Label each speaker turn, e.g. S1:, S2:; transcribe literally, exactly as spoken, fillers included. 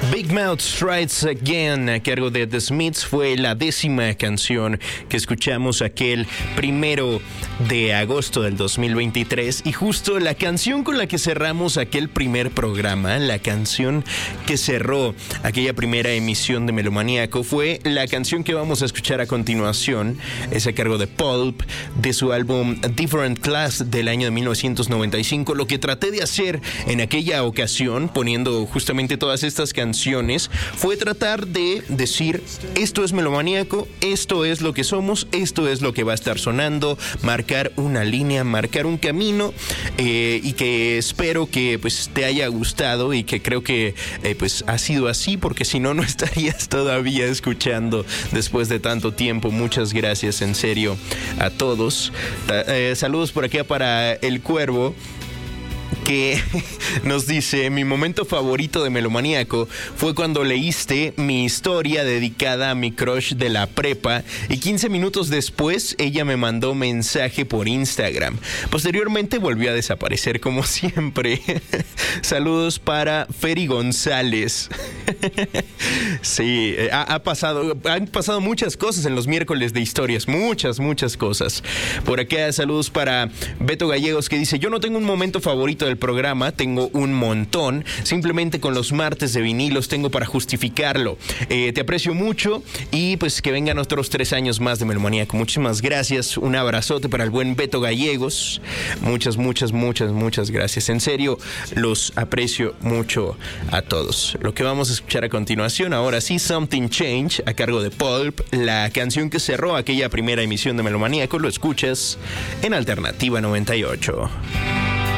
S1: Big Mouth Strikes Again, a cargo de The Smiths, fue la décima canción que escuchamos aquel primero de agosto del dos mil veintitrés, y justo la canción con la que cerramos aquel primer programa, la canción que cerró aquella primera emisión de Melomaníaco, fue la canción que vamos a escuchar a continuación. Es a cargo de Pulp, de su álbum Different Class del año de mil novecientos noventa y cinco. Lo que traté de hacer en aquella ocasión, poniendo justamente todas estas canciones, fue tratar de decir: esto es Melomaníaco, esto es lo que somos, esto es lo que va a estar sonando, marcar una línea, marcar un camino, eh, y que espero que pues te haya gustado, y que creo que eh, pues ha sido así, porque si no, no estarías todavía escuchando después de tanto tiempo. Muchas gracias en serio a todos. Eh, saludos por acá para El Cuervo, que nos dice: mi momento favorito de Melomaníaco fue cuando leíste mi historia dedicada a mi crush de la prepa, y quince minutos después ella me mandó mensaje por Instagram. Posteriormente volvió a desaparecer como siempre. Saludos para Feri González. Sí, ha, ha pasado, han pasado muchas cosas en los miércoles de historias, muchas, muchas cosas. Por acá saludos para Beto Gallegos, que dice: yo no tengo un momento favorito del programa, tengo un montón, simplemente con los martes de vinilos tengo para justificarlo. Eh, te aprecio mucho, y pues que vengan otros tres años más de Melomaníaco. Muchísimas gracias, un abrazote para el buen Beto Gallegos. Muchas, muchas, muchas, muchas gracias. En serio, los aprecio mucho a todos. Lo que vamos a escuchar a continuación, ahora sí, Something Change, a cargo de Pulp, la canción que cerró aquella primera emisión de Melomaníaco. Lo escuchas en Alternativa noventa y ocho.